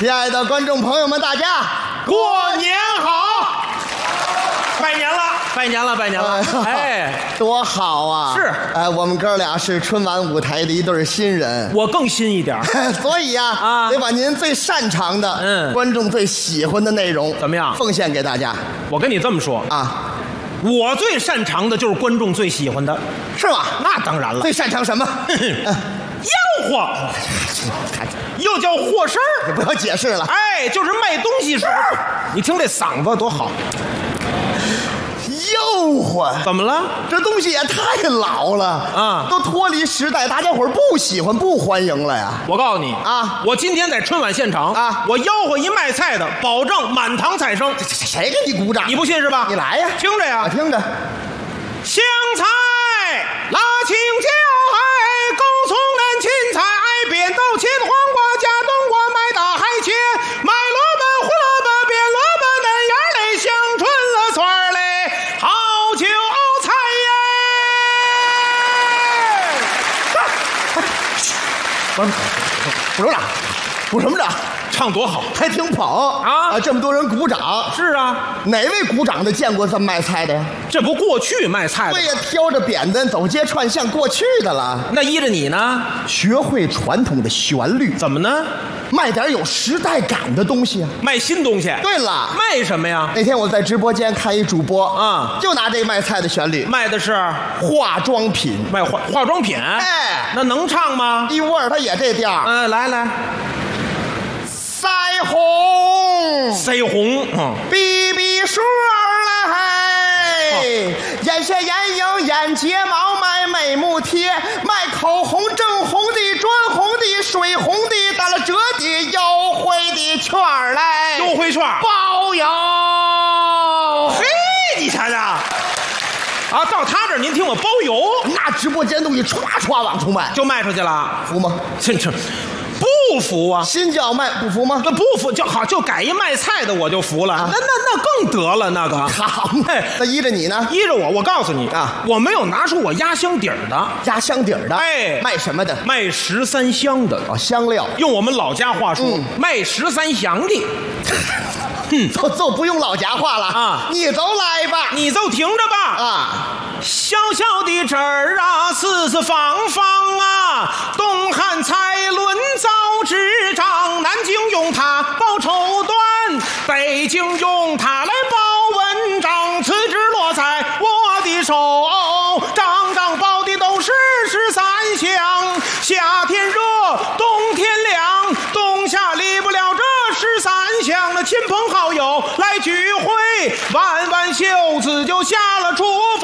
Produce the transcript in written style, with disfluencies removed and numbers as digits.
亲爱的观众朋友们，大家过年好！拜年了，拜年了，拜年了！哎， 多好啊！ 是， 我们哥俩是春晚舞台的一对新人， 我更新一点所以呀，得把您最擅长的，观众最喜欢的内容怎么样？ 奉献给大家。 我跟你这么说啊，我最擅长的就是观众最喜欢的， 是吗？ 那当然了。 最擅长什么？ 吆喝，又叫和声儿。 你不要解释了。 哎，就是卖东西时候，你听这嗓子多好。 吆喝怎么了？ 这东西也太老了啊，都脱离时代，大家伙儿不喜欢不欢迎了呀。 我告诉你啊， 我今天在春晚现场啊，我吆喝一卖菜的，保证满堂彩声。 谁给你鼓掌？ 你不信是吧？ 你来呀， 听着呀， 我听着。 香菜、辣青椒，哎，高葱嫩芹菜，哎，扁豆、切的黄瓜加冬瓜，买大海鲜，买萝卜、胡萝卜、扁萝卜，嫩芽嘞，香椿了蒜儿嘞，好韭菜耶！ 鼓掌，鼓什么掌？ 唱多好， 还挺捧啊！这么多人鼓掌。 是啊， 哪位鼓掌的见过这么卖菜的呀？ 这不过去卖菜的。 对呀，挑着扁担走街串巷，过去的了。 那依着你呢？ 学会传统的旋律。 怎么呢？ 卖点有时代感的东西啊！ 卖新东西。 对了， 卖什么呀？ 那天我在直播间看一主播啊， 就拿这卖菜的旋律， 卖的是化妆品， 卖化妆品。 哎， 那能唱吗？ 一窝他也这调。 来来。 腮红， 腮红 ，BB 霜来，眼线、眼影、眼睫毛，卖美目贴，卖口红，正红的、专红的、水红的、打了折的、优惠的券来， 优惠券包邮。 嘿，你瞧瞧，啊，到他这儿您听我包邮， 那直播间东西歘歘往出卖， 就卖出去了， 服吗？ 这不服啊！ 新叫卖不服吗？ 那不服就好，就改一卖菜的我就服了。那更得了，那个好，那依着你呢？ 依着我，我告诉你啊，我没有拿出我压箱底儿的， 压箱底儿的， 哎， 卖什么的？ 卖13香的哦，香料。 用我们老家话说，卖13香的。 就不用老家话了啊！你就来吧， 你就听着吧啊！小小的这儿啊，四四方方啊，东汉蔡伦造纸张，南京用它包绸缎，北京用它来包文章，此纸落在我的手，张张包的都是13香，夏天热，冬天凉，冬夏离不了这13香的亲朋好友来聚会，挽挽袖子就下了厨房。